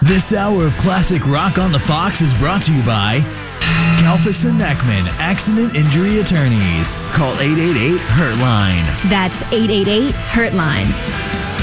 This hour of classic rock on the Fox is brought to you by Kalfas and Neckman, Accident Injury Attorneys. Call 888-HURT-LINE. That's 888-HURT-LINE.